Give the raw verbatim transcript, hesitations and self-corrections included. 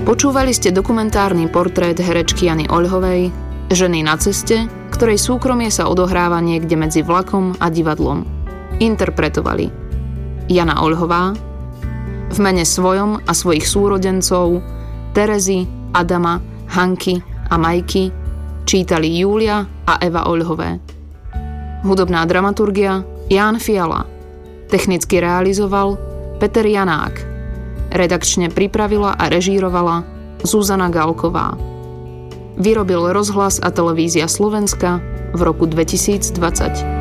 Počúvali ste dokumentárny portrét herečky Jany Oľhovej, ženy na ceste, ktorej súkromie sa odohráva niekde medzi vlakom a divadlom. Interpretovali Jana Oľhová, v mene svojom a svojich súrodencov Terezy, Adama, Hanky a Majky čítali Júlia a Eva Oľhové. Hudobná dramaturgia Ján Fiala. Technicky realizoval Peter Janák. Redakčne pripravila a režírovala Zuzana Galková. Vyrobil Rozhlas a televízia Slovenska v roku dvetisícdvadsať.